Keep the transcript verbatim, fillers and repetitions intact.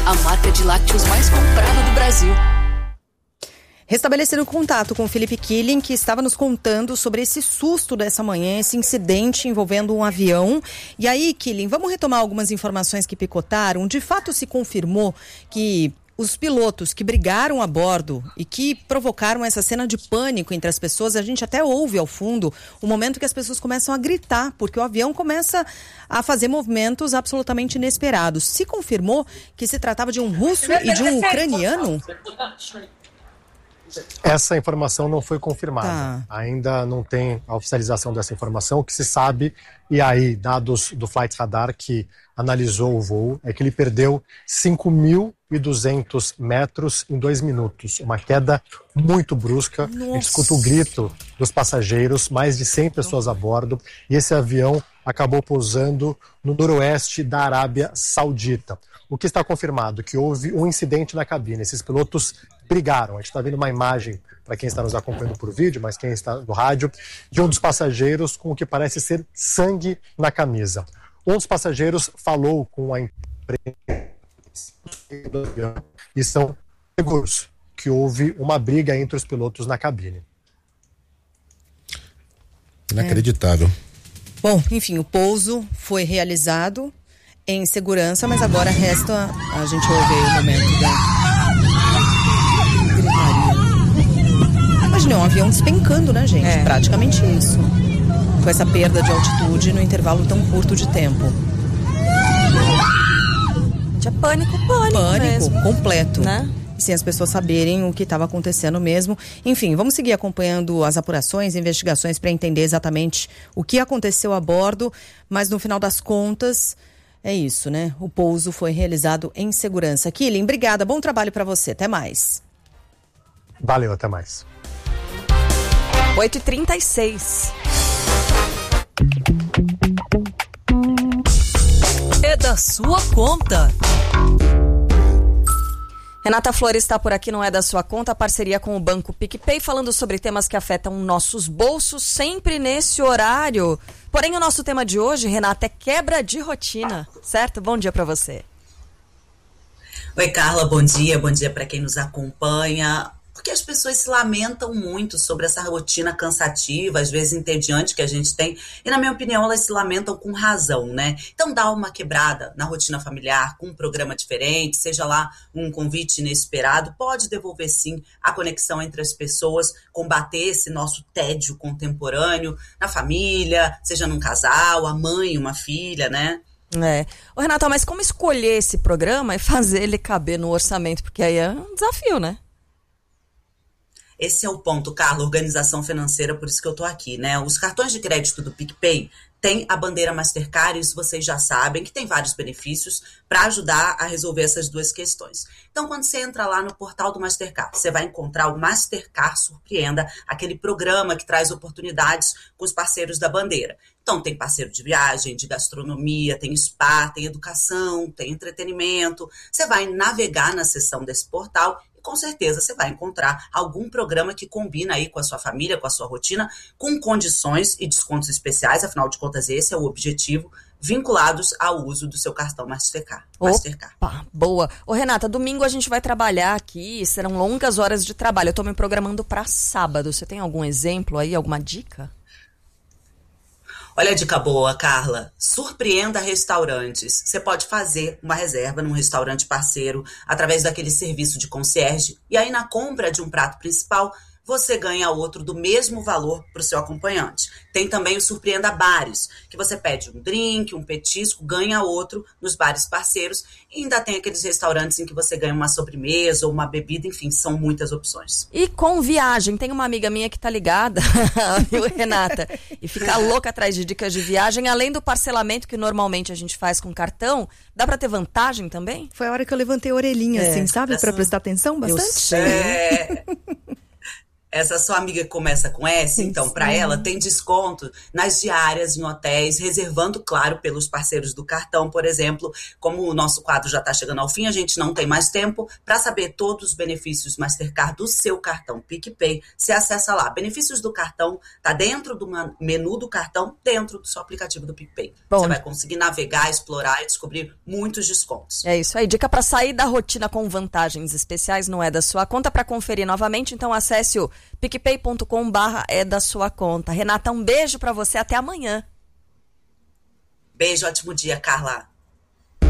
a marca de lácteos mais comprada do Brasil. Restabeleceram contato com o Felipe Killing, que estava nos contando sobre esse susto dessa manhã, esse incidente envolvendo um avião. E aí, Killing, vamos retomar algumas informações que picotaram. De fato, se confirmou que os pilotos que brigaram a bordo e que provocaram essa cena de pânico entre as pessoas, a gente até ouve ao fundo o momento que as pessoas começam a gritar, porque o avião começa a fazer movimentos absolutamente inesperados. Se confirmou que se tratava de um russo e de um ucraniano? Essa informação não foi confirmada. Tá. Ainda não tem a oficialização dessa informação. O que se sabe, e aí, dados do Flight Radar que analisou o voo, é que ele perdeu cinco mil e duzentos metros em dois minutos. Uma queda muito brusca. Nossa. A gente escuta o grito dos passageiros, mais de cem pessoas a bordo, e esse avião acabou pousando no noroeste da Arábia Saudita. O que está confirmado? Que houve um incidente na cabine. Esses pilotos brigaram. A gente está vendo uma imagem, para quem está nos acompanhando por vídeo, mas quem está no rádio, de um dos passageiros com o que parece ser sangue na camisa. Um dos passageiros falou com a imprensa e são seguros que houve uma briga entre os pilotos na cabine. Inacreditável. Bom, enfim, o pouso foi realizado em segurança, mas agora resta a gente ouvir o momento da gritaria. Imagina, um avião despencando, né, gente? É. Praticamente isso. Com essa perda de altitude no intervalo tão curto de tempo. É pânico, pânico, Pânico mesmo, completo, né? Sem as pessoas saberem o que estava acontecendo mesmo. Enfim, vamos seguir acompanhando as apurações, investigações para entender exatamente o que aconteceu a bordo, mas no final das contas é isso, né? O pouso foi realizado em segurança. Killing, obrigada, bom trabalho para você, até mais. Valeu, até mais. oito e trinta e seis. É da sua conta. Renata Flores está por aqui, não é da sua conta, a parceria com o Banco PicPay, falando sobre temas que afetam nossos bolsos, sempre nesse horário. Porém, o nosso tema de hoje, Renata, é quebra de rotina, certo? Bom dia para você. Oi, Carla, bom dia, bom dia para quem nos acompanha. Porque as pessoas se lamentam muito sobre essa rotina cansativa, às vezes entediante que a gente tem, e na minha opinião elas se lamentam com razão, né? Então dá uma quebrada na rotina familiar, com um programa diferente, seja lá um convite inesperado, pode devolver sim a conexão entre as pessoas, combater esse nosso tédio contemporâneo na família, seja num casal, a mãe, uma filha, né? É. Ô, Renata, mas como escolher esse programa e fazer ele caber no orçamento? Porque aí é um desafio, né? Esse é o ponto, Carla, organização financeira, por isso que eu tô aqui, né? Os cartões de crédito do PicPay têm a bandeira Mastercard, isso vocês já sabem, que tem vários benefícios para ajudar a resolver essas duas questões. Então, quando você entra lá no portal do Mastercard, você vai encontrar o Mastercard Surpreenda, aquele programa que traz oportunidades com os parceiros da bandeira. Então, tem parceiro de viagem, de gastronomia, tem spa, tem educação, tem entretenimento. Você vai navegar na seção desse portal e, com certeza, você vai encontrar algum programa que combina aí com a sua família, com a sua rotina, com condições e descontos especiais, afinal de contas, esse é o objetivo, vinculados ao uso do seu cartão Mastercard. Mastercard. Opa, boa. Ô, Renata, domingo a gente vai trabalhar aqui, serão longas horas de trabalho. Eu tô me programando para sábado. Você tem algum exemplo aí, alguma dica? Olha a dica boa, Carla. Surpreenda restaurantes. Você pode fazer uma reserva num restaurante parceiro através daquele serviço de concierge e aí na compra de um prato principal você ganha outro do mesmo valor para o seu acompanhante. Tem também o Surpreenda Bares, que você pede um drink, um petisco, ganha outro nos bares parceiros e ainda tem aqueles restaurantes em que você ganha uma sobremesa ou uma bebida, enfim, são muitas opções. E com viagem, tem uma amiga minha que tá ligada, viu, Renata? E fica louca atrás de dicas de viagem, além do parcelamento que normalmente a gente faz com cartão, dá pra ter vantagem também? Foi a hora que eu levantei a orelhinha, É, assim, sabe? essa- Pra prestar atenção bastante. Eu sei. É... Essa sua amiga que começa com S, então, para ela, tem desconto nas diárias em hotéis, reservando, claro, pelos parceiros do cartão, por exemplo. Como o nosso quadro já está chegando ao fim, a gente não tem mais tempo. Para saber todos os benefícios Mastercard do seu cartão PicPay, você acessa lá. Benefícios do cartão, tá dentro do menu do cartão, dentro do seu aplicativo do PicPay. Bom, você vai conseguir navegar, explorar e descobrir muitos descontos. É isso aí. Dica para sair da rotina com vantagens especiais não é da sua conta. Para conferir novamente, então acesse o picpay ponto com barra é da sua conta. Renata, um beijo pra você, até amanhã. Beijo, ótimo dia, Carla.